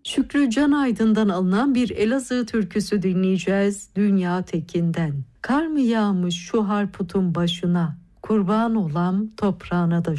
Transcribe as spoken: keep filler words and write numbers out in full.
Şükrü Canaydın'dan alınan bir Elazığ türküsü dinleyeceğiz Dünya Tekin'den. Kar mı yağmış şu harputun başına, kurban olam toprağına da